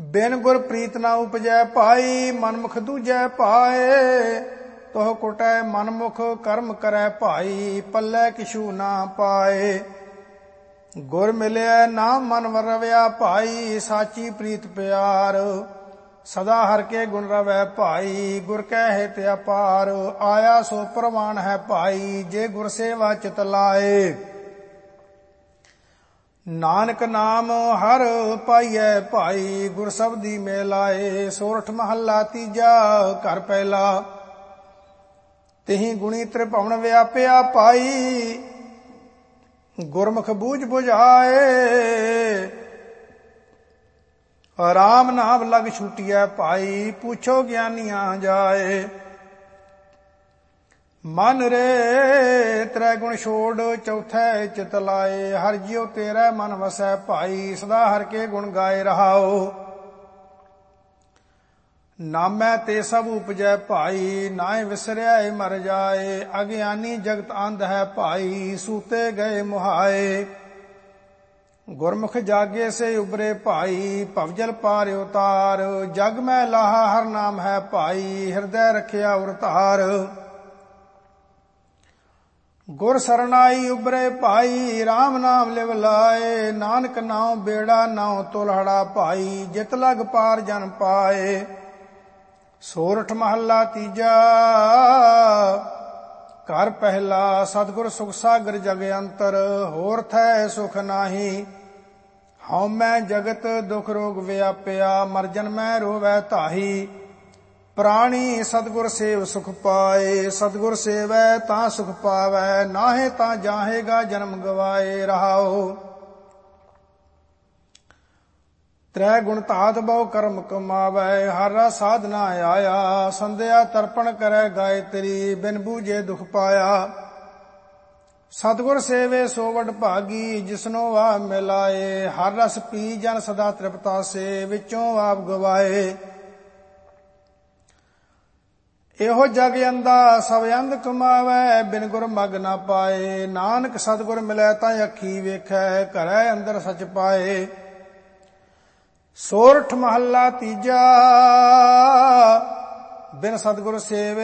बिन गुर प्रीत ना उपजै भाई, मनमुख दूजै पाए। तोह कुटै मनमुख कर्म करै भाई, पल्लै किछू ना पाए। गुर मिलिया नाम मन रविया भाई, साची प्रीत प्यार। सदा हर के गुण रवै भाई, गुर कै हित अपार। आया सो प्रमाण है भाई, जे गुर सेवा चित लाए। नानक नाम हर पाइयै भाई, गुर शब्दी में लाए। सोरठ महला तीजा घर पहला, तिहि गुणी त्रिभुवन व्यापिया भाई, गुरमुख बूझ बुझाए। राम नाम लग छूटिया भाई, पूछो ज्ञानिया जाए। मन रे त्रै गुण छोड़ चौथे चित लाए, हर जियो तेरा मन वसै भाई, सदा हर के गुण गाए रहाओ। नामै ते सब उपजै भाई, नाय विसरिया मर जाए। अज्ञानी जगत अंध है भाई, सूते गए मुहाए। गुरमुख जागे से उबरे भाई, भवजल पार उतार। जग में लाहा हर नाम है भाई, हृदय रखिया उरतार। गुर सरनाई उबरे भाई, राम नाम लिव लाए। नानक नाम बेड़ा नाम तुलहड़ा भाई, जित लग पार जन पाए। सोरठ महला तीजा घर पहला, सतगुर सुख सागर जग अंतर। होर थै सुख नाही, हਉ मैं जगत दुख रोग व्यापिया। मरजन मैं रोवै ताही, प्राणी सतगुर सेव सुख पाए। सतगुर सेवै तां सुख पावै, नाहे तां जाहेगा जन्म गवाए रहाओ। त्रै गुण तात बहु कर्म कमावै, हर रस साधना आया। संध्या तर्पण करै गायत्री, बिन बूझे दुख पाया। सतगुर सेवे सो वड भागी, जिसनो आप मिलाए। हर रस पी जन सदा तृप्ता से, विचों आप गवाए। ਇਹੋ ਜਗ ਅੰਦਾ ਸਭ ਅੰਧ ਕਮਾਵੈ, ਬਿਨ ਗੁਰ ਮਗ ਨਾ ਪਾਏ। ਨਾਨਕ ਸਤਿਗੁਰ ਮਿਲੈ ਤਾਂ ਅੱਖੀ ਵੇਖੈ, ਘਰੈ ਅੰਦਰ ਸਚ ਪਾਏ। ਸੋਰਠ ਮਹੱਲਾ ਤੀਜਾ, ਬਿਨ ਸਤਿਗੁਰ ਸੇਵੇ